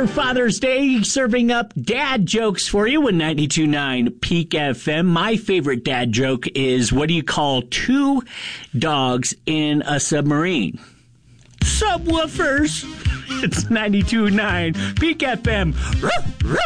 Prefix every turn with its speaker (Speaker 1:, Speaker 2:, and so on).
Speaker 1: Father's Day, serving up dad jokes for you with 92.9 Peak FM. My favorite dad joke is, what do you call two dogs in a submarine? Subwoofers. It's 92.9 Peak FM.